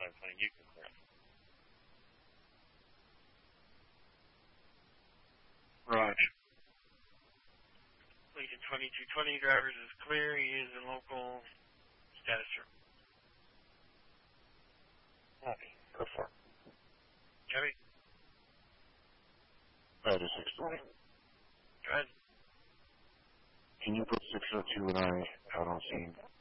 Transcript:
520, you can clear. Raj. Legion 2220, drivers is clear. He is in local status trip. Copy. Go for it. Copy. That is 620. Go ahead. Can you put 602 and I out on scene?